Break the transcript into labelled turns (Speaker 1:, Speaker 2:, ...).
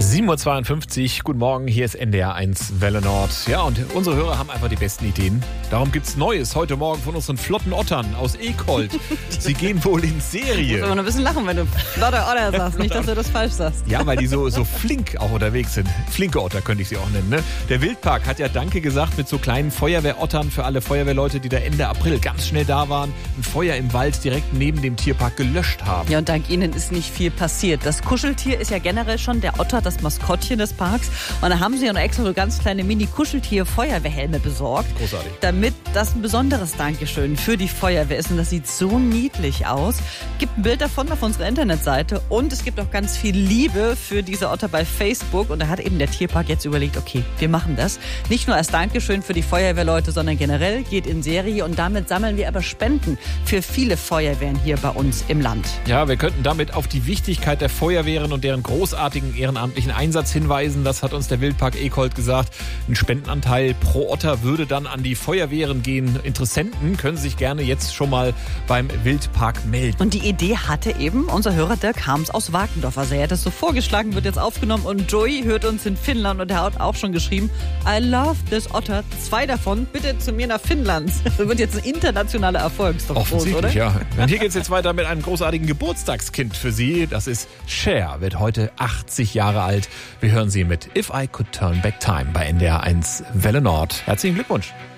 Speaker 1: 7.52 Uhr, guten Morgen, hier ist NDR 1 Welle Nord. Ja, und unsere Hörer haben einfach die besten Ideen. Darum gibt's Neues heute Morgen von unseren flotten Ottern aus Ekold. Sie gehen wohl in Serie.
Speaker 2: Ich muss aber noch ein bisschen lachen, wenn du flotte Otter sagst. Nicht, dass du das falsch sagst.
Speaker 1: Ja, weil die so flink auch unterwegs sind. Flinke Otter könnte ich sie auch nennen, ne? Der Wildpark hat ja Danke gesagt mit so kleinen Feuerwehrottern für alle Feuerwehrleute, die da Ende April ganz schnell da waren, ein Feuer im Wald direkt neben dem Tierpark gelöscht haben.
Speaker 2: Ja, und dank ihnen ist nicht viel passiert. Das Kuscheltier ist ja generell schon der Otter, das Maskottchen des Parks. Und da haben sie ja noch extra so ganz kleine Mini-Kuscheltier-Feuerwehrhelme besorgt.
Speaker 1: Großartig.
Speaker 2: Damit das ein besonderes Dankeschön für die Feuerwehr ist. Und das sieht so niedlich aus. Gibt ein Bild davon auf unserer Internetseite. Und es gibt auch ganz viel Liebe für diese Otter bei Facebook. Und da hat eben der Tierpark jetzt überlegt, okay, wir machen das. Nicht nur als Dankeschön für die Feuerwehrleute, sondern generell geht in Serie. Und damit sammeln wir aber Spenden für viele Feuerwehren hier bei uns im Land.
Speaker 1: Ja, wir könnten damit auf die Wichtigkeit der Feuerwehren und deren großartigen ehrenamtlichen Einsatz hinweisen. Das hat uns der Wildpark Ekold gesagt. Ein Spendenanteil pro Otter würde dann an die Feuerwehren gehen. Interessenten können sich gerne jetzt schon mal beim Wildpark melden.
Speaker 2: Und die Idee hatte eben unser Hörer Dirk Harms aus Wakendorf. Also er hat das so vorgeschlagen, wird jetzt aufgenommen. Und Joey hört uns in Finnland und er hat auch schon geschrieben, I love this Otter. 2 davon bitte zu mir nach Finnland. Das wird jetzt ein internationaler Erfolg. Ist doch groß, oder?
Speaker 1: Ja. Und hier geht's jetzt weiter mit einem großartigen Geburtstagskind für Sie. Das ist Cher, wird heute 80 Jahre alt. Wir hören Sie mit If I Could Turn Back Time bei NDR 1 Welle Nord. Herzlichen Glückwunsch.